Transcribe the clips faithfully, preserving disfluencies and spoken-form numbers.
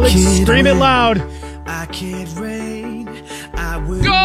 Alex, scream it loud. I can't rain. I will Go!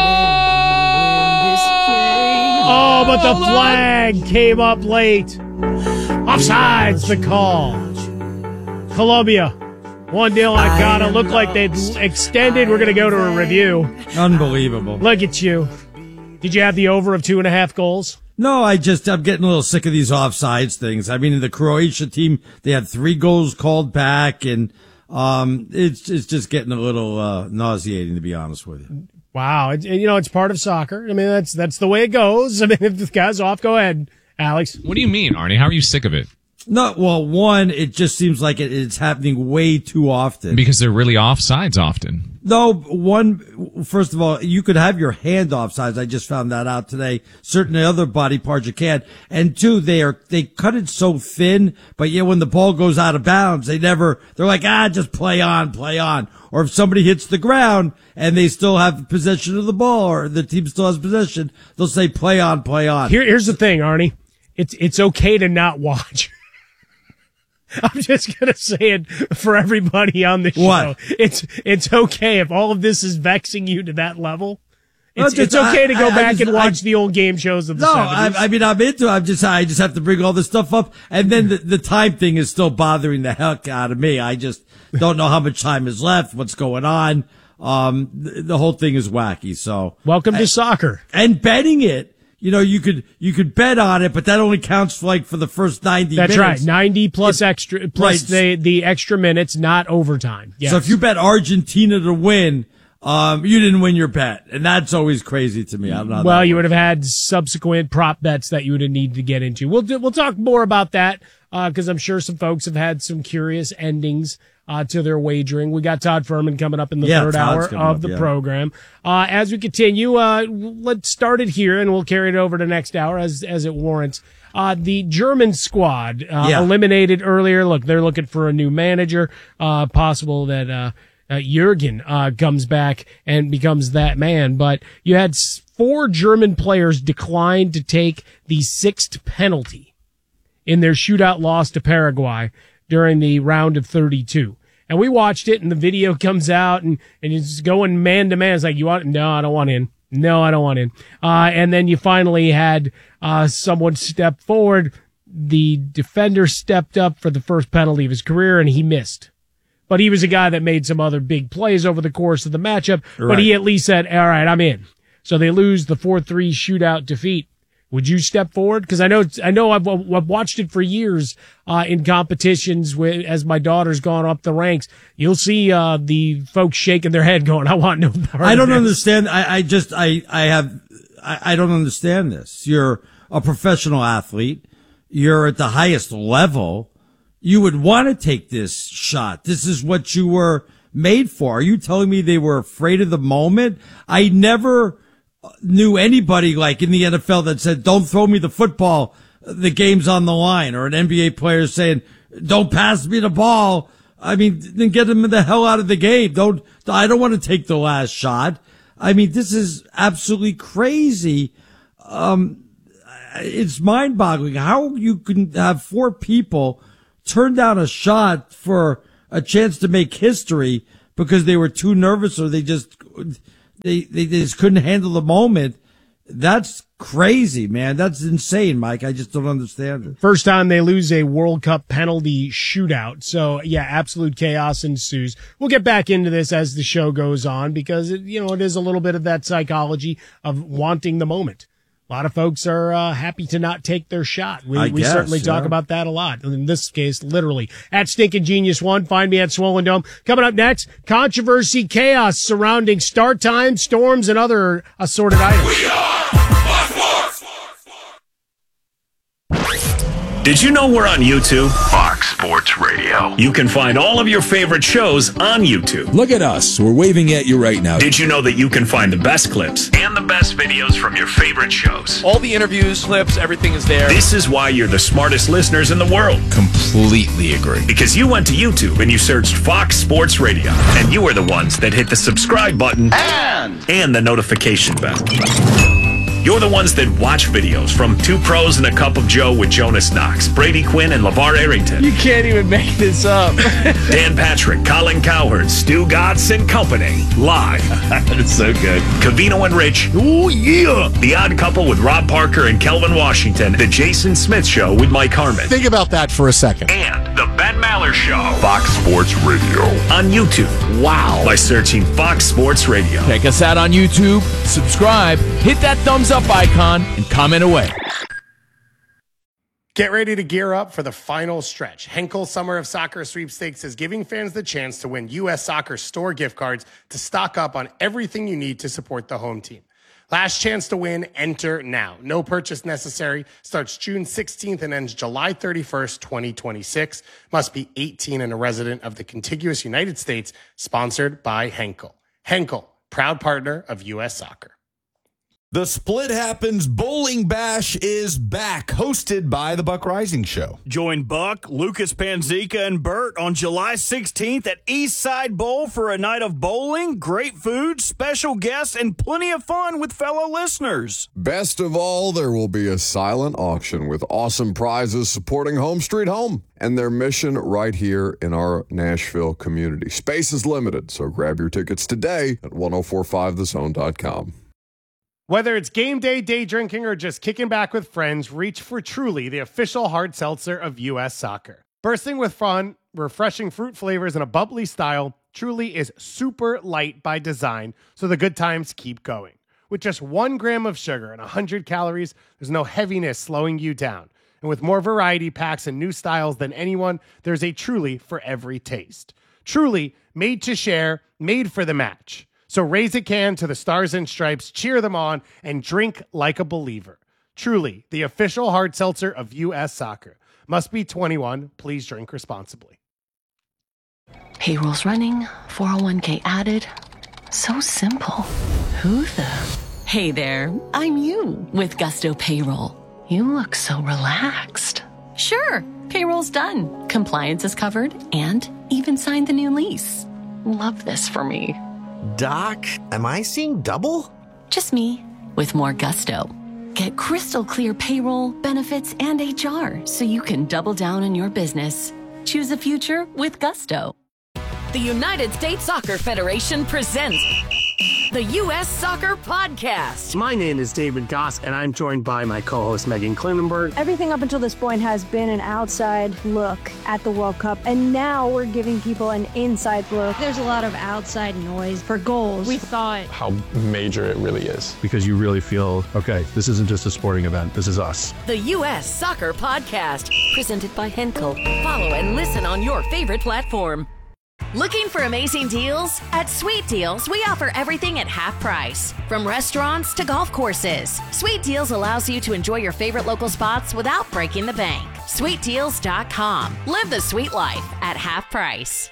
Oh, but the flag came up late. Offsides, the call. Columbia, one nil on Ghana. Looked like they'd extended. We're going to go to a review. Unbelievable. Look at you. Did you have the over of two and a half goals? No, I just, I'm getting a little sick of these offsides things. I mean, in the Croatia team, they had three goals called back, and um, it's, it's just getting a little uh, nauseating, to be honest with you. Wow. It, you know, it's part of soccer. I mean, that's that's the way it goes. I mean, if the guy's off, go ahead, Alex. What do you mean, Arnie? How are you sick of it? No, well, one, it just seems like it, it's happening way too often. Because they're really offsides often. No, one, first of all, you could have your hand offsides. I just found that out today. Certain other body parts you can't. And two, they are, they cut it so thin, but yeah, when the ball goes out of bounds, they never, they're like, ah, just play on, play on. Or if somebody hits the ground and they still have possession of the ball, or the team still has possession, they'll say play on, play on. Here, here's the thing, Arnie. It's, it's okay to not watch. I'm just going to say it for everybody on the show. What? It's it's okay if all of this is vexing you to that level. It's, No, just- it's okay to go I- I back just- and watch I- the old game shows of the No, seventies. I, I mean, I'm into it. I'm just, I just have to bring all this stuff up. And then the, the time thing is still bothering the heck out of me. I just don't know how much time is left, what's going on. Um, the, the whole thing is wacky. So Welcome to soccer. and betting it, you know, you could, you could bet on it, but that only counts for like for the first ninety That's minutes. right. ninety plus extra, plus Right. the, the extra minutes, not overtime. Yes. So if you bet Argentina to win, um, you didn't win your bet. And that's always crazy to me. I don't know. how Well, that you works. would have had subsequent prop bets that you would have needed to get into. We'll do, we'll talk more about that because I'm sure some folks have had some curious endings uh, to their wagering. We got Todd Furman coming up in the Yeah, third Todd's hour coming of up, the yeah. program. Uh, as we continue, uh, let's start it here and we'll carry it over to next hour as as it warrants. Uh, the German squad uh, Yeah. eliminated earlier. Look, they're looking for a new manager. Uh, possible that uh, uh, Jurgen uh, comes back and becomes that man. But you had s- four German players decline to take the sixth penalty in their shootout loss to Paraguay during the round of thirty-two. And we watched it and the video comes out and, and it's going man to man. It's like, you want, no, I don't want in. No, I don't want in. Uh, and then you finally had, uh, someone step forward. The defender stepped up for the first penalty of his career and he missed. But he was a guy that made some other big plays over the course of the matchup, but Right. he at least said, all right, I'm in. So they lose the four three shootout defeat. Would you step forward? Because I know, I know, I've, I've watched it for years uh, in competitions. With, as my daughter's gone up the ranks, you'll see uh, the folks shaking their head, going, "I want no part I of don't this." understand. I, I just, I, I have, I, I don't understand this. You're a professional athlete. You're at the highest level. You would want to take this shot. This is what you were made for. Are you telling me they were afraid of the moment? I never knew anybody like in the N F L that said, don't throw me the football. The game's on the line, or an N B A player saying, don't pass me the ball. I mean, then get them the hell out of the game. Don't, I don't want to take the last shot. I mean, this is absolutely crazy. Um, it's mind boggling how you can have four people turn down a shot for a chance to make history because they were too nervous or they just, they, they just couldn't handle the moment. That's crazy, man. That's insane, Mike. I just don't understand it. First time they lose a World Cup penalty shootout. So yeah, absolute chaos ensues. We'll get back into this as the show goes on because it, you know, it is a little bit of that psychology of wanting the moment. A lot of folks are uh, happy to not take their shot. We, I we guess, certainly talk yeah. about that a lot. In this case, literally. At Stinkin' Genius One, find me at Swollen Dome. Coming up next, controversy, chaos surrounding start time, storms, and other assorted items. We are Fox Sports. Did you know we're on YouTube? Fox Sports Radio. You can find all of your favorite shows on YouTube. Look at us. We're waving at you right now. Did you know that you can find the best clips And the best videos from your favorite shows. All the interviews, clips, everything is there. This is why you're the smartest listeners in the world. Completely agree. Because you went to YouTube and you searched Fox Sports Radio. And you are the ones that hit the subscribe button And and the notification bell. You're the ones that watch videos from Two Pros and a Cup of Joe with Jonas Knox, Brady Quinn, and LeVar Arrington. You can't even make this up. Dan Patrick, Colin Cowherd, Stu Gatz, and company. Live. It's so good. Covino and Rich. Oh, yeah. The Odd Couple with Rob Parker and Kelvin Washington. The Jason Smith Show with Mike Harmon. Think about that for a second. And The Ben Maller Show. Fox Sports Radio. On YouTube. Wow. By searching Fox Sports Radio. Check us out on YouTube, subscribe, hit that thumbs up icon, and comment away. Get ready to gear up for the final stretch. Henkel Summer of Soccer Sweepstakes is giving fans the chance to win U S Soccer store gift cards to stock up on everything you need to support the home team. Last chance to win, enter now. No purchase necessary. Starts June sixteenth and ends July thirty-first, twenty twenty-six. Must be eighteen and a resident of the contiguous United States. Sponsored by Henkel. Henkel, proud partner of U S Soccer. The Split Happens Bowling Bash is back, hosted by the Buck Rising Show. Join Buck, Lucas Panzica, and Bert on July sixteenth at Eastside Bowl for a night of bowling, great food, special guests, and plenty of fun with fellow listeners. Best of all, there will be a silent auction with awesome prizes supporting Home Street Home and their mission right here in our Nashville community. Space is limited, so grab your tickets today at ten forty-five the zone dot com. Whether it's game day, day drinking, or just kicking back with friends, reach for Truly, the official hard seltzer of U S Soccer. Bursting with fun, refreshing fruit flavors, and a bubbly style, Truly is super light by design, so the good times keep going. With just one gram of sugar and one hundred calories, there's no heaviness slowing you down. And with more variety packs and new styles than anyone, there's a Truly for every taste. Truly, made to share, made for the match. So raise a can to the Stars and Stripes, cheer them on, and drink like a believer. Truly, the official hard seltzer of U S Soccer. Must be twenty-one. Please drink responsibly. Payroll's running, four oh one k added. So simple. Who the? Hey there, I'm you with Gusto Payroll. You look so relaxed. Sure, payroll's done. Compliance is covered and even signed the new lease. Love this for me. Doc, am I seeing double? Just me, with more gusto. Get crystal clear payroll, benefits, and H R so you can double down on your business. Choose a future with gusto. The United States Soccer Federation presents the U S Soccer Podcast. My name is David Goss, and I'm joined by my co-host Megan Klinenberg. Everything up until this point has been an outside look at the World Cup, and now we're giving people an inside look. There's a lot of outside noise for goals. We thought how major it really is, because you really feel, okay, this isn't just a sporting event, this is us. The U S Soccer Podcast, presented by Henkel. Follow and listen on your favorite platform. Looking for amazing deals? At Sweet Deals, we offer everything at half price. From restaurants to golf courses, Sweet Deals allows you to enjoy your favorite local spots without breaking the bank. sweet deals dot com. Live the sweet life at half price.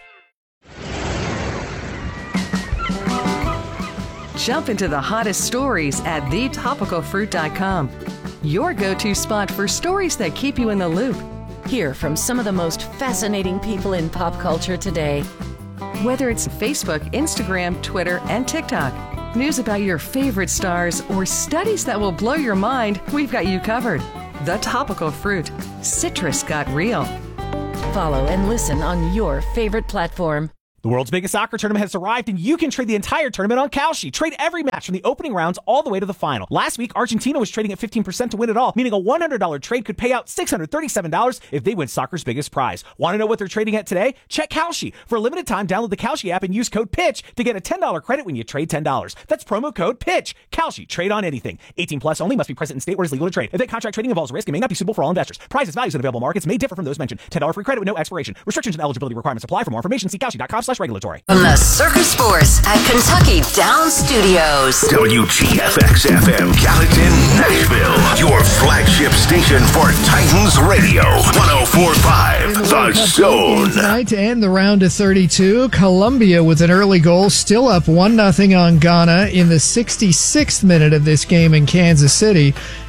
Jump into the hottest stories at the topical fruit dot com. Your go-to spot for stories that keep you in the loop. Hear from some of the most fascinating people in pop culture today. Whether it's Facebook, Instagram, Twitter, and TikTok, news about your favorite stars, or studies that will blow your mind, we've got you covered. The Topical Fruit. Citrus got real. Follow and listen on your favorite platform. The world's biggest soccer tournament has arrived, and you can trade the entire tournament on Kalshi. Trade every match from the opening rounds all the way to the final. Last week, Argentina was trading at fifteen percent to win it all, meaning a one hundred dollars trade could pay out six hundred thirty-seven dollars if they win soccer's biggest prize. Want to know what they're trading at today? Check Kalshi. For a limited time, download the Kalshi app and use code PITCH to get a ten dollars credit when you trade ten dollars. That's promo code PITCH. Kalshi. Trade on anything. eighteen plus only. Must be present in state where it's legal to trade. Event contract trading involves risk and may not be suitable for all investors. Prizes, values, and available markets may differ from those mentioned. ten dollars free credit with no expiration. Restrictions and eligibility requirements apply. For more information, see Kalshi dot com slash regulatory. Circus Sports at Kentucky Down Studios. W G F X F M Gallatin, Nashville. Your flagship station for Titans Radio. one oh four point five The Zone. Tonight to end the round of thirty-two, Colombia with an early goal, still up one nothing on Ghana in the sixty-sixth minute of this game in Kansas City.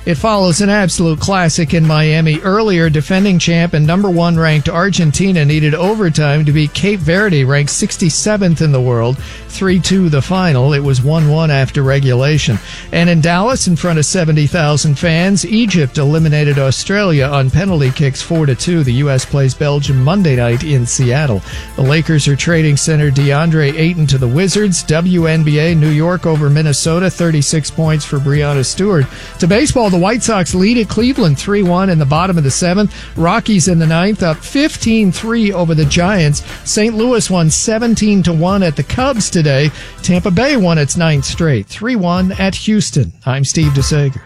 It follows an absolute classic in Miami. Earlier, defending champ and number one ranked Argentina needed overtime to beat Cape Verde, ranked sixty-seventh in the world. three two the final. It was one one after regulation. And in Dallas, in front of seventy thousand fans, Egypt eliminated Australia on penalty kicks four to two. The U S plays Belgium Monday night in Seattle. The Lakers are trading center DeAndre Ayton to the Wizards. W N B A, New York over Minnesota, thirty-six points for Breanna Stewart. To baseball, the White Sox lead at Cleveland three one in the bottom of the seventh. Rockies in the ninth up fifteen three over the Giants. Saint Louis won seventeen to one at the Cubs today. Tampa Bay won its ninth straight, three one at Houston. I'm Steve DeSager.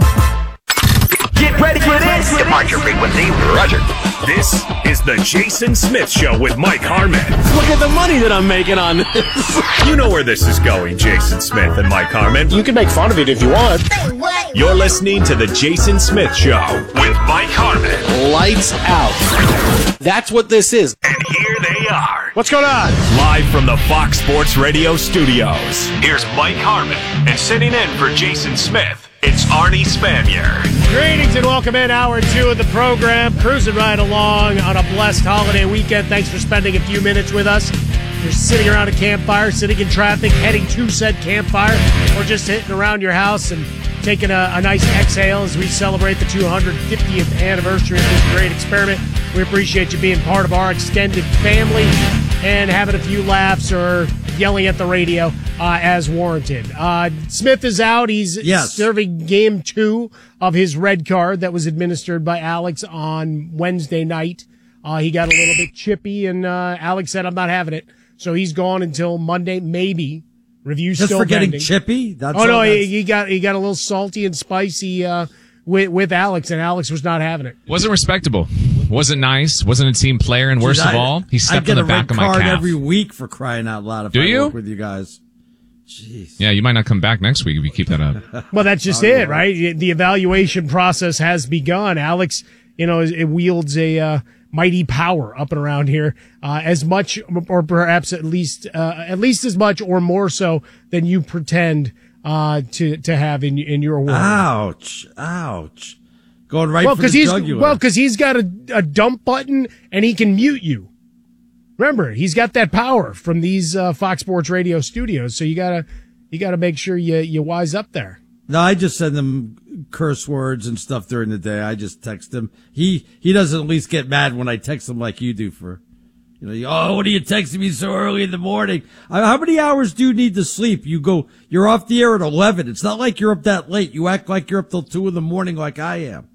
Get ready for this. Departure frequency, Roger. This is the Jason Smith Show with Mike Harmon. Look at the money that I'm making on this. You know where this is going, Jason Smith and Mike Harmon. You can make fun of it if you want. You're listening to the Jason Smith Show with Mike Harmon. Lights out. That's what this is. And here they are. What's going on? Live from the Fox Sports Radio studios. Here's Mike Harmon. And sitting in for Jason Smith, it's Arnie Spanier. Greetings and welcome in hour two of the program. Cruising right along on a blessed holiday weekend. Thanks for spending a few minutes with us. You're sitting around a campfire, sitting in traffic, heading to said campfire, or just hitting around your house and taking a, a nice exhale as we celebrate the two hundred fiftieth anniversary of this great experiment. We appreciate you being part of our extended family and having a few laughs or yelling at the radio uh, as warranted. Uh, Smith is out. He's yes. serving game two of his red card that was administered by Alex on Wednesday night. Uh, he got a little bit chippy, and uh, Alex said, I'm not having it. So he's gone until Monday, maybe. Review's Just still for getting pending. chippy? That's oh, no, that's... he, he got he got a little salty and spicy uh, with, with Alex, and Alex was not having it. Wasn't respectable. Wasn't nice. Wasn't a team player, and worst Dude, of I, all, he stepped I on get the back a of red my card calf. every week for crying out loud if Do I you? work with you guys. Jeez. Yeah, you might not come back next week if you keep that up. Well, that's just it, right? The evaluation process has begun. Alex, you know, it wields a uh, mighty power up and around here, uh, as much, or perhaps at least, uh, at least as much or more so than you pretend uh, to to have in in your world. Ouch! Ouch! Going right well, for the he's, jugular. Well, because he's got a, a dump button and he can mute you. Remember, he's got that power from these uh, Fox Sports Radio studios. So you gotta you gotta make sure you you wise up there. No, I just send him curse words and stuff during the day. I just text him. He he doesn't at least get mad when I text him like you do. For you know, you, oh, what are you texting me so early in the morning? Uh, how many hours do you need to sleep? You go, you're off the air at eleven. It's not like you're up that late. You act like you're up till two in the morning, like I am.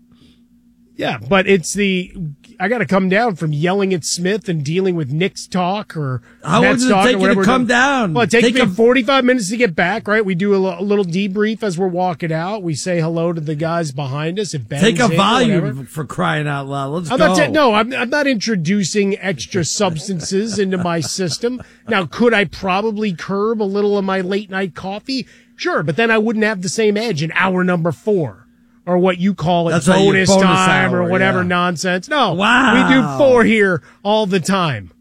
Yeah, but it's the I got to come down from yelling at Smith and dealing with Knicks talk or How long Mets does it talk take or you whatever. to come down? Well, it takes Take me a- forty-five minutes to get back, right? We do a, l- a little debrief as we're walking out. We say hello to the guys behind us. If Ben's Take a in or volume whatever. for crying out loud. Let's I'm go. not ta- no, I'm, I'm not introducing extra substances into my system. Now, could I probably curb a little of my late night coffee? Sure, but then I wouldn't have the same edge in hour number four. Or what you call it, That's how you- bonus, bonus time hour, or whatever yeah. nonsense. No, Wow. we do four here all the time.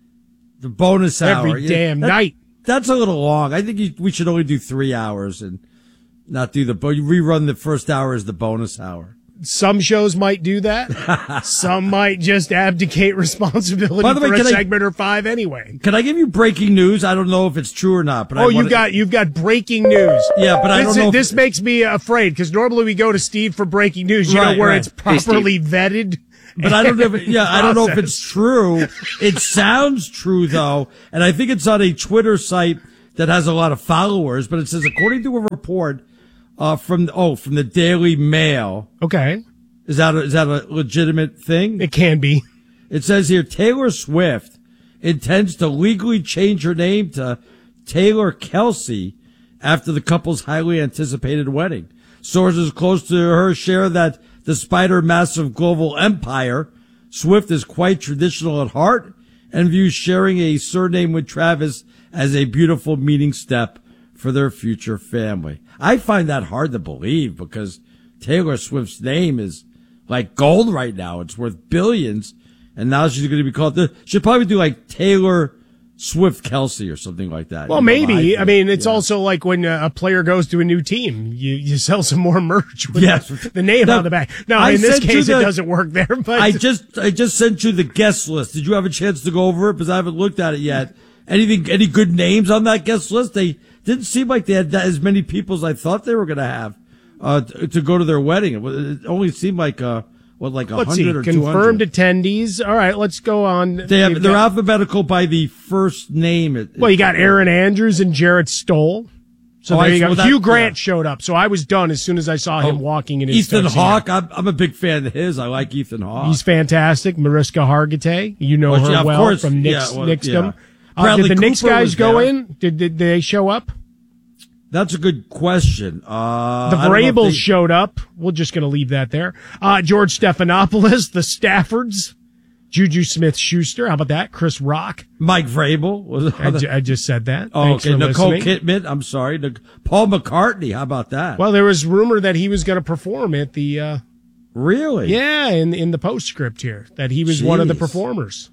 The bonus hour. Every Yeah, damn that- night. That's a little long. I think you, we should only do three hours and not do the, but rerun the first hour as the bonus hour. Some shows might do that. Some might just abdicate responsibility By the way, for a can I- segment or five anyway. Can I give you breaking news? I don't know if it's true or not, but I Oh, you wanna- got you've got breaking news. Yeah, but I this, don't know if- This makes me afraid because normally we go to Steve for breaking news. You Right, know where right. it's properly vetted. But I don't know if, yeah, I don't know if Process. it's true. It sounds true though. And I think it's on a Twitter site that has a lot of followers, but it says, according to a report, uh, from, oh, from the Daily Mail. Okay. Is that a, is that a legitimate thing? It can be. It says here, Taylor Swift intends to legally change her name to Taylor Kelsey after the couple's highly anticipated wedding. Sources close to her share that despite her massive global empire, Swift is quite traditional at heart and views sharing a surname with Travis as a beautiful meeting step for their future family. I find that hard to believe because Taylor Swift's name is like gold right now. It's worth billions. And now she's going to be called, the, she'll probably do like Taylor Swift Kelsey or something like that. Well, You know, maybe. I mean, it's yeah. also like when a player goes to a new team, you, you sell some more merch with Yes. the, the name Now, on the back. No, I in this sent you case, the- it doesn't work there. But I just I just sent you the guest list. Did you have a chance to go over it? Because I haven't looked at it yet. Anything? Any good names on that guest list? They didn't seem like they had that, as many people as I thought they were going to have uh, to, to go to their wedding. It, was- it only seemed like uh, what, like a let's see, hundred or two confirmed hundred. attendees. All right, let's go on. They have You've they're got- alphabetical by the first name. It, Well, you got Aaron Andrews and Jarrett Stoll. So Oh, there I you go. saw that, Hugh Grant yeah. showed up, so I was done as soon as I saw him Oh, walking in his Ethan tuxedo. Hawke. I'm, I'm a big fan of his. I like Ethan Hawke. He's fantastic. Mariska Hargitay, you know Well, her yeah, of well course. from Knicks, Yeah, well, Knicksdom. yeah. Uh, Bradley did the Knicks Cooper guys was go there. in? Did, did they show up? That's a good question. Uh, The I don't know if Vrabels they- showed up. We're just going to leave that there. Uh, George Stephanopoulos, the Staffords, Juju Smith-Schuster. How about that? Chris Rock. Mike Vrabel. Was I, ju- I just said that. Oh, Thanks okay. for Nicole listening. Kidman. I'm sorry. Nic- Paul McCartney. How about that? Well, there was rumor that he was going to perform at the. Uh, really? Yeah, in in the postscript here that he was one of the Jeez. performers.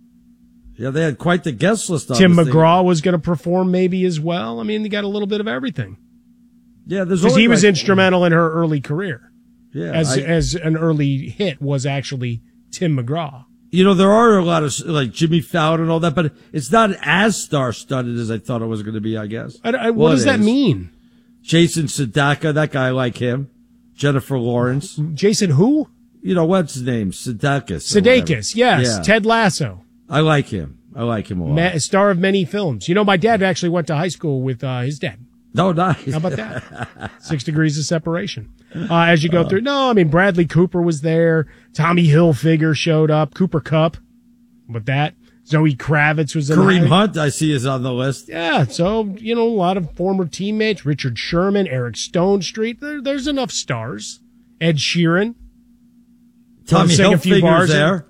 Yeah, they had quite the guest list on Tim this thing. McGraw was going to perform maybe as well. I mean, they got a little bit of everything. Yeah, there's Because only he was like- instrumental in her early career. Yeah, as I- as an early hit was actually Tim McGraw. You know, there are a lot of like Jimmy Fallon and all that, but it's not as star-studded as I thought it was going to be. I guess. I, I, Well, what does it that is. mean? Jason Sudeikis, that guy, I like him. Jennifer Lawrence. Jason who? You know what's his name? Sudeikis. or Sudeikis, whatever. yes. Yeah. Ted Lasso, I like him. I like him a lot. ma- star of many films. You know, my dad actually went to high school with uh, his dad. No, nice. How about that? Six degrees of separation. Uh, as you go through, no, I mean, Bradley Cooper was there. Tommy Hilfiger showed up. Cooper Kupp with that. Zoe Kravitz was in Kareem there. Hunt, I see, is on the list. Yeah, so, you know, a lot of former teammates. Richard Sherman, Eric Stone Street. There, there's enough stars. Ed Sheeran. Tommy Sing a few Hilfiger's bars in. there.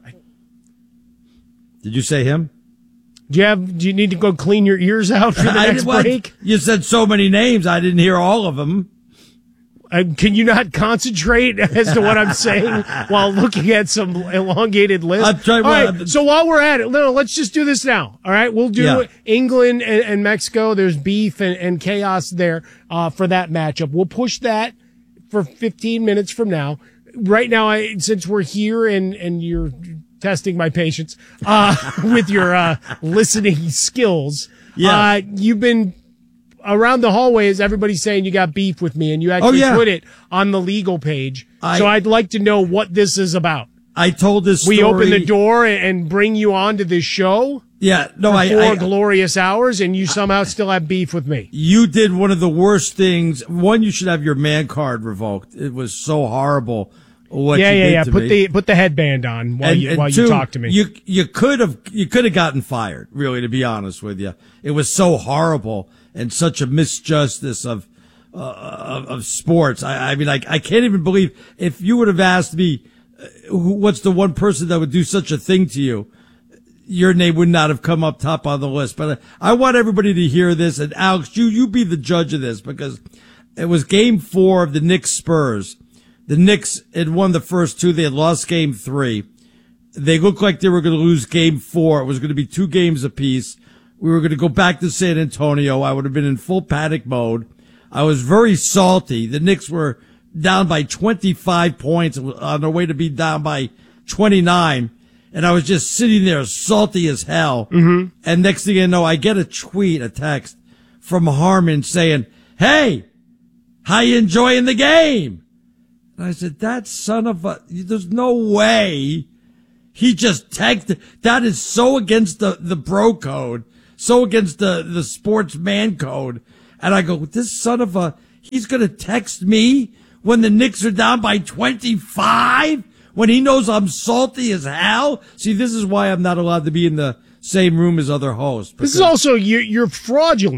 Did you say him? Do you have? Do you need to go clean your ears out for the I next didn't- well, break? You said so many names, I didn't hear all of them. Uh, can you not concentrate as to what I'm saying while looking at some elongated list? I'm trying- all well, right, so while we're at it, no, let's just do this now. All right, we'll do Yeah. England and, and Mexico. There's beef and, and chaos there uh, for that matchup. We'll push that for fifteen minutes from now. Right now, I, since we're here and and you're testing my patience uh, with your uh, listening skills, Yes. uh, you've been around the hallways, everybody's saying you got beef with me, and you actually Oh, yeah. put it on the legal page. I- so I'd like to know what this is about. I told this story. We open the door and- and bring you on to this show Yeah, no, for I, four I glorious hours, and you somehow still have beef with me. you did one of the worst things. One, you should have your man card revoked. It was so horrible what yeah, you yeah, did yeah. to Put me. the put the headband on while And- you and while two, you talk to me. You you could have you could have gotten fired, really, to be honest with you. It was so horrible and such a misjustice of uh, of, of sports. I, I mean, I I can't even believe if you would have asked me uh, who, what's the one person that would do such a thing to you, your name would not have come up top on the list. But I want everybody to hear this. And Alex, you you be the judge of this because it was Game Four of the Knicks Spurs. The Knicks had won the first two. They had lost game three. They looked like they were going to lose game four. It was going to be two games apiece. We were going to go back to San Antonio. I would have been in full panic mode. I was very salty. The Knicks were down by twenty-five points on their way to be down by twenty-nine. And I was just sitting there salty as hell. Mm-hmm. And next thing you know, I get a tweet, a text from Harmon saying, "Hey, how you enjoying the game?" And I said, that son of a, there's no way he just texted. That is so against the, the bro code, so against the, the sports man code. And I go, this son of a, he's going to text me when the Knicks are down by twenty-five, when he knows I'm salty as hell. See, this is why I'm not allowed to be in the same room as other hosts. This is also you're, you're fraudulent.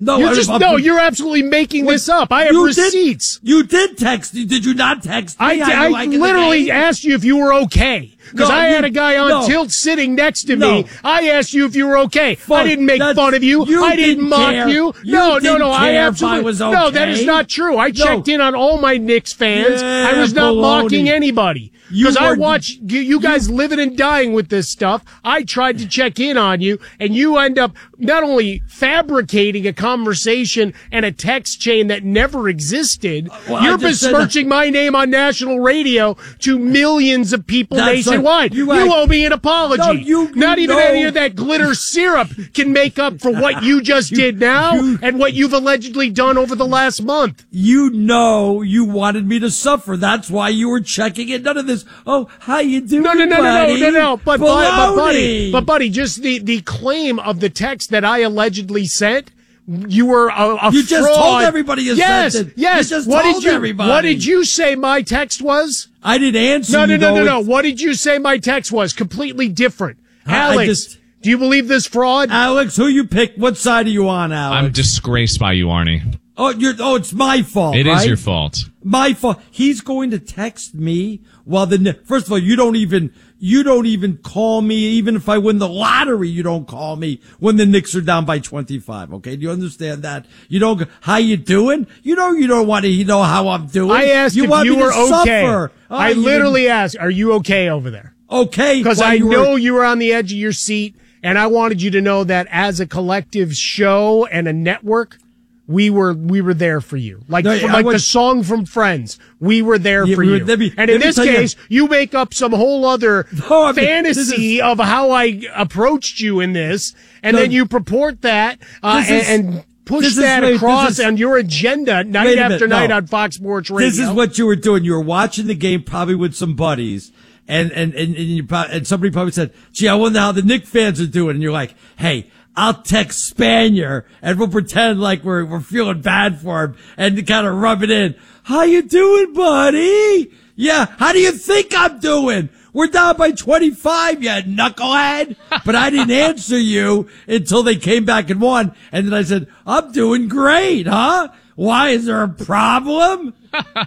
No, you I- just I'm- no. You're absolutely making this up. I have You receipts. Did, you did text. Did you not text me? I, How you I liking the literally game? asked you if you were okay. Because No, I you- had a guy on no. tilt sitting next to No. me. I asked you if you were okay. Fuck, I didn't make that's- fun of you. you I didn't, didn't mock care. you. You no, no, didn't no. I care if I absolutely was no. That is okay. not true. I No. checked in on all my Knicks fans. Yeah, I was not baloney. mocking anybody. You Because I were- watch you, you guys living and dying with this stuff. I tried to check in on you, and you end up not only fabricating a conversation and a text chain that never existed. Well, I you're just said that- besmirching my name on national radio to millions of people That's like- nationwide. you you act- owe me an apology. No, you- Not you even know- any of that glitter syrup can make up for what you just did now you- and what you've allegedly done over the last month. You know you wanted me to suffer. That's why you were checking it. None of this. Oh, how you doing, No, no, no, no, no, buddy? no, no. But, but, but buddy, Baloney. but buddy, just the, the claim of the text that I allegedly sent. You were a, a You just fraud. told everybody you yes, sent it. Yes, You just what told did you, everybody. What did you say my text was? I didn't answer No, no, you, no, no, though. no. What did you say my text was? Completely different. I- I Alex, just- do you believe this fraud? Alex, who you pick? What side are you on, Alex? I'm disgraced by you, Arnie. Oh, you're. Oh, it's my fault. It is right? your fault. My fault. He's going to text me while the Kni- first of all, you don't even you don't even call me. Even if I win the lottery, you don't call me when the Knicks are down by twenty-five. Okay, do you understand that? You don't. go, How you doing? You know you don't want to know how I'm doing. I asked you if want you me to were okay. suffer. Oh, I you literally didn't- asked, "Are you okay over there?" Okay, Because while I you were- know you were on the edge of your seat, and I wanted you to know that as a collective show and a network, we were we were there for you. Like No, from, I like would- the song from Friends, we were there Yeah, for we were- you. let me- and let in me this tell you- case, you make up some whole other No, I mean, fantasy of how I approached you in this, and No, then you purport that uh, this is- and, and push this is- that wait, this across is- on your agenda night Wait a after minute, night no. on Fox Sports Radio. This is what you were doing. You were watching the game probably with some buddies. And, and, and, and, you, prob- and somebody probably said, gee, I wonder how the Knicks fans are doing. And you're like, hey, I'll text Spanier and we'll pretend like we're, we're feeling bad for him and kind of rub it in. How you doing, buddy? Yeah. How do you think I'm doing? We're down by twenty-five, you knucklehead. But I didn't answer you until they came back and won. And then I said, I'm doing great, huh? Why? Is there a problem?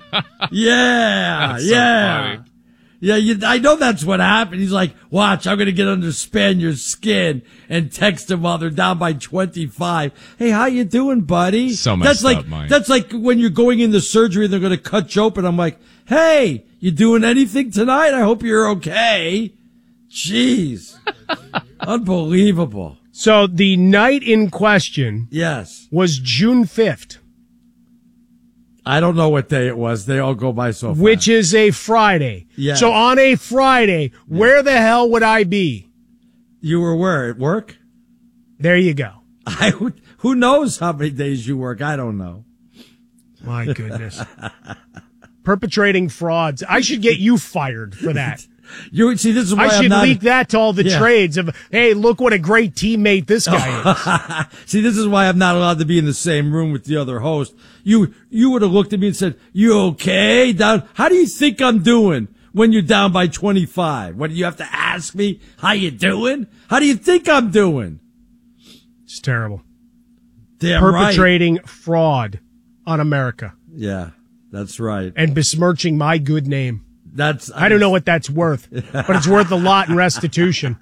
Yeah. That's so yeah. funny. Yeah, you, I know that's what happened. He's like, watch, I'm going to get under Spaniard's skin and text him while they're down by twenty-five. Hey, how you doing, buddy? So that's messed like, up, Mike. That's like when you're going into surgery and they're going to cut you open. I'm like, hey, you doing anything tonight? I hope you're okay. Jeez. Unbelievable. So the night in question Yes. was June fifth. I don't know what day it was. They all go by so fast. Which is a Friday. Yeah. So on a Friday, where the hell would I be? You were where? At work? There you go. I would, who knows how many days you work? I don't know. My goodness. Perpetrating frauds. I should get you fired for that. You see, this is why I I'm should not, leak that to all the Yeah. trades of, hey, look what a great teammate this guy is. See, this is why I'm not allowed to be in the same room with the other host. You, you would have looked at me and said, you okay? Down, how do you think I'm doing when you're down by twenty-five? What do you have to ask me? How you doing? How do you think I'm doing? It's terrible. Damn Perpetrating fraud on America right. Yeah, that's right. and besmirching my good name. That's, I don't know what that's worth, but it's worth a lot in restitution.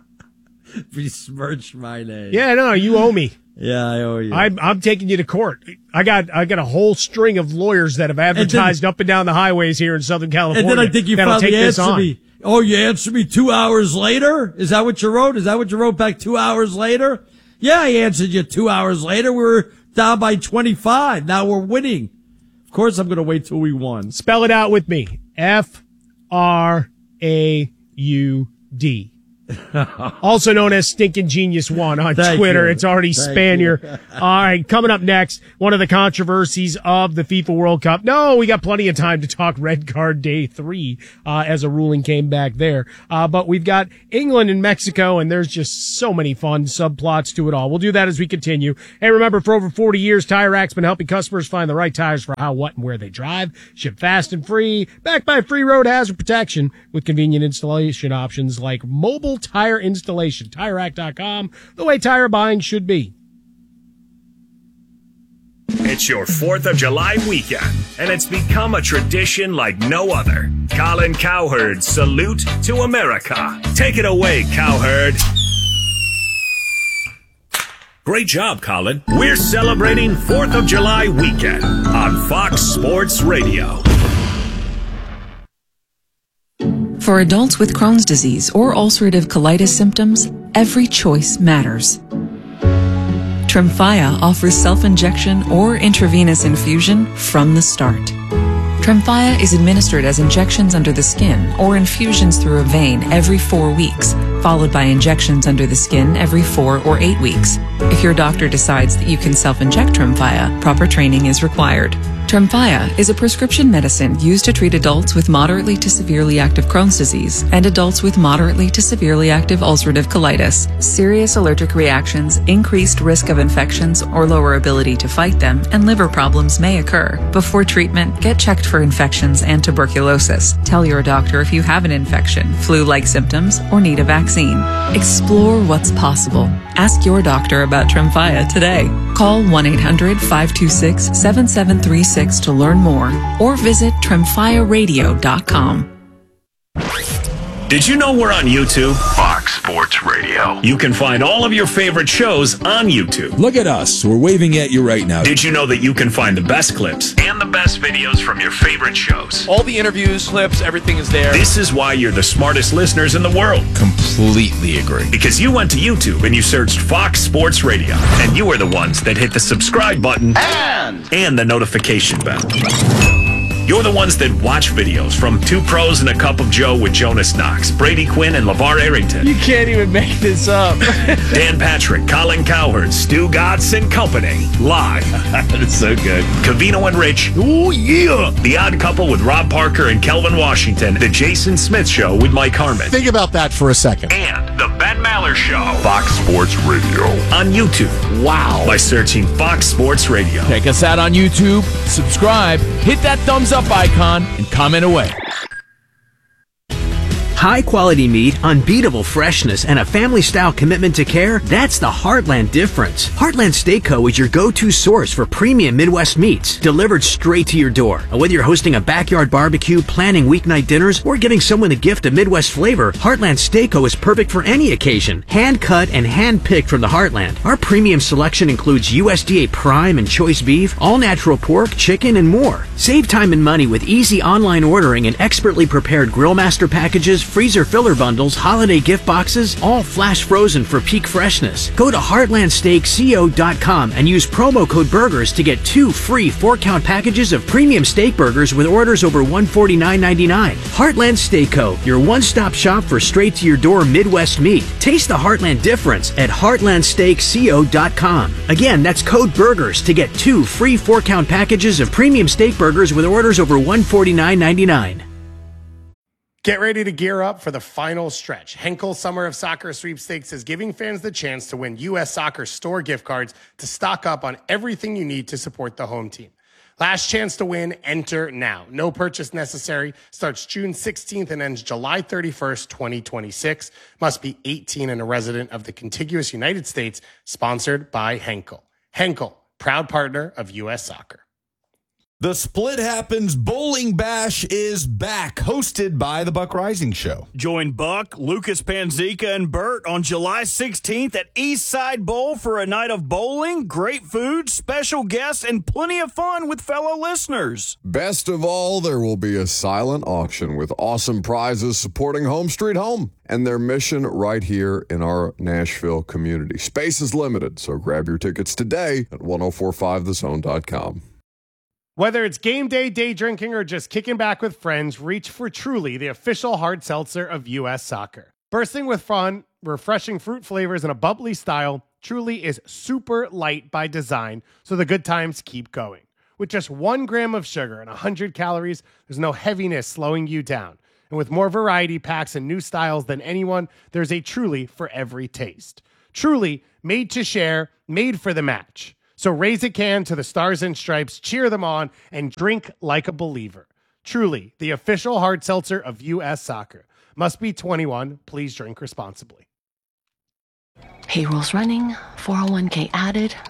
Besmirch my name. Yeah, no, you owe me. Yeah, I owe you. I'm, I'm taking you to court. I got I got a whole string of lawyers that have advertised up and down the highways here in Southern California. And then I think you that'll finally take this answered on. me. Oh, you answered me two hours later? Is that what you wrote? Is that what you wrote back two hours later? Yeah, I answered you two hours later. We were down by twenty-five. Now we're winning. Of course, I'm going to wait till we won. Spell it out with me. F R A U D. Also known as Stinking Genius One on Thank Twitter. you. It's already Thank Spanier. you. All right, coming up next, one of the controversies of the FIFA World Cup. No, we got plenty of time to talk red card day three uh, as a ruling came back there. Uh, but we've got England and Mexico, and there's just so many fun subplots to it all. We'll do that as we continue. Hey, remember, for over forty years, Tire Rack's been helping customers find the right tires for how, what, and where they drive. Ship fast and free, backed by free road hazard protection with convenient installation options like mobile tire installation. Tire Rack dot com, the way tire buying should be. It's your fourth of July weekend, and it's become a tradition like no other. Colin Cowherd's Salute to America. Take it away, Cowherd. Great job, Colin. We're celebrating fourth of July weekend on Fox Sports Radio. For adults with Crohn's disease or ulcerative colitis symptoms, every choice matters. Tremfya offers self-injection or intravenous infusion from the start. Tremfya is administered as injections under the skin or infusions through a vein every four weeks, followed by injections under the skin every four or eight weeks. If your doctor decides that you can self-inject Tremfya, proper training is required. Tremfya is a prescription medicine used to treat adults with moderately to severely active Crohn's disease and adults with moderately to severely active ulcerative colitis. Serious allergic reactions, increased risk of infections or lower ability to fight them, and liver problems may occur. Before treatment, get checked for infections and tuberculosis. Tell your doctor if you have an infection, flu-like symptoms, or need a vaccine. Explore what's possible. Ask your doctor about Tremfya today. Call one eight hundred five two six seven seven three six to learn more or visit tremfya radio dot com. Did you know we're on YouTube? Fox Sports Radio. You can find all of your favorite shows on YouTube. Look at us. We're waving at you right now. Did you know that you can find the best clips and the best videos from your favorite shows? All the interviews, clips, everything is there. This is why you're the smartest listeners in the world. Completely agree. Because you went to YouTube and you searched Fox Sports Radio, and you are the ones that hit the subscribe button And, and the notification bell. You're the ones that watch videos from Two Pros and a Cup of Joe with Jonas Knox, Brady Quinn, and LeVar Arrington. You can't even make this up. Dan Patrick, Colin Cowherd, Stu Gatz and Company. Live. That's so good. Cavino and Rich. Oh, yeah. The Odd Couple with Rob Parker and Kelvin Washington. The Jason Smith Show with Mike Harmon. Think about that for a second. And The Ben Maller Show. Fox Sports Radio. On YouTube. Wow. By searching Fox Sports Radio. Check us out on YouTube. Subscribe. Hit that thumbs up icon and comment away. High quality meat, unbeatable freshness, and a family style commitment to care, that's the Heartland difference. Heartland Steak Co. is your go-to source for premium Midwest meats, delivered straight to your door. And whether you're hosting a backyard barbecue, planning weeknight dinners, or giving someone a gift of Midwest flavor, Heartland Steak Co. is perfect for any occasion. Hand cut and hand picked from the Heartland. Our premium selection includes U S D A prime and choice beef, all natural pork, chicken, and more. Save time and money with easy online ordering and expertly prepared grill master packages, freezer filler bundles, holiday gift boxes, all flash frozen for peak freshness. Go to heartland steak co dot com and use promo code BURGERS to get two free four-count packages of premium steak burgers with orders over one hundred forty-nine ninety-nine. Heartland Steak Co., your one-stop shop for straight-to-your-door Midwest meat. Taste the Heartland difference at heartland steak co dot com. Again, that's code BURGERS to get two free four-count packages of premium steak burgers with orders over one hundred forty-nine ninety-nine. Get ready to gear up for the final stretch. Henkel Summer of Soccer Sweepstakes is giving fans the chance to win U S Soccer store gift cards to stock up on everything you need to support the home team. Last chance to win, enter now. No purchase necessary. Starts June sixteenth and ends July thirty-first, twenty twenty-six. Must be eighteen and a resident of the contiguous United States. Sponsored by Henkel. Henkel, proud partner of U S Soccer. The Split Happens Bowling Bash is back, hosted by the Buck Rising Show. Join Buck, Lucas Panzica, and Bert on July sixteenth at Eastside Bowl for a night of bowling, great food, special guests, and plenty of fun with fellow listeners. Best of all, there will be a silent auction with awesome prizes supporting Home Street Home and their mission right here in our Nashville community. Space is limited, so grab your tickets today at ten forty-five the zone dot com. Whether it's game day, day drinking, or just kicking back with friends, reach for Truly, the official hard seltzer of U S Soccer. Bursting with fun, refreshing fruit flavors, and a bubbly style, Truly is super light by design, so the good times keep going. With just one gram of sugar and one hundred calories, there's no heaviness slowing you down. And with more variety packs and new styles than anyone, there's a Truly for every taste. Truly, made to share, made for the match. So raise a can to the Stars and Stripes, cheer them on, and drink like a believer. Truly, the official hard seltzer of U S Soccer. Must be twenty-one. Please drink responsibly. Payrolls running, four oh one k added.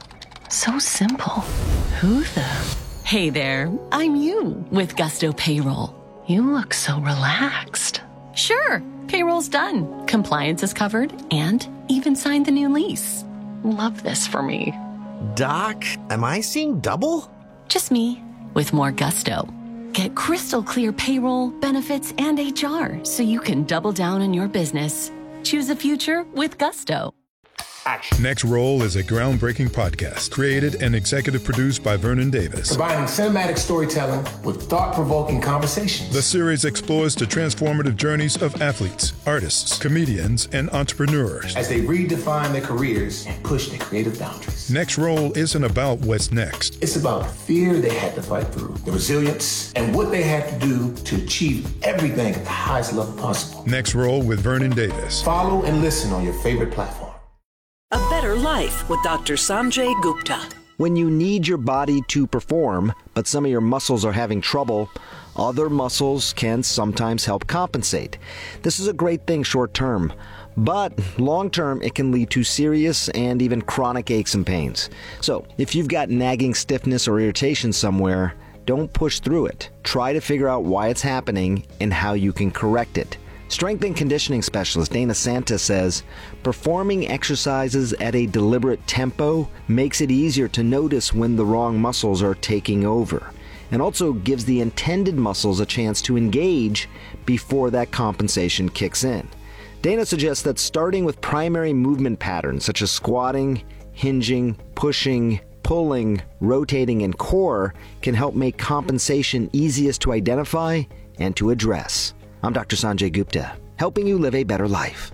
So simple. Who the? Hey there, I'm you with Gusto Payroll. You look so relaxed. Sure, payroll's done. Compliance is covered and even signed the new lease. Love this for me. Doc, am I seeing double? Just me with more gusto. Get crystal clear payroll, benefits, and H R so you can double down on your business. Choose a future with Gusto. Next Roll is a groundbreaking podcast created and executive produced by Vernon Davis. Combining cinematic storytelling with thought-provoking conversations. The series explores the transformative journeys of athletes, artists, comedians, and entrepreneurs as they redefine their careers and push their creative boundaries. Next Roll isn't about what's next. It's about the fear they had to fight through, the resilience, and what they had to do to achieve everything at the highest level possible. Next Roll with Vernon Davis. Follow and listen on your favorite platform. A Better Life with Doctor Sanjay Gupta. When you need your body to perform, but some of your muscles are having trouble, other muscles can sometimes help compensate. This is a great thing short term, but long term it can lead to serious and even chronic aches and pains. So if you've got nagging stiffness or irritation somewhere, don't push through it. Try to figure out why it's happening and how you can correct it. Strength and conditioning specialist Dana Santa says, performing exercises at a deliberate tempo makes it easier to notice when the wrong muscles are taking over, and also gives the intended muscles a chance to engage before that compensation kicks in. Dana suggests that starting with primary movement patterns such as squatting, hinging, pushing, pulling, rotating, and core can help make compensation easiest to identify and to address. I'm Doctor Sanjay Gupta, helping you live a better life.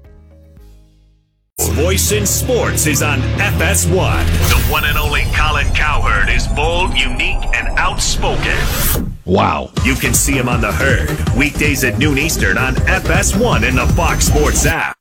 Voice in Sports is on F S one. The one and only Colin Cowherd is bold, unique, and outspoken. Wow. You can see him on The Herd, weekdays at noon Eastern on F S one in the Fox Sports app.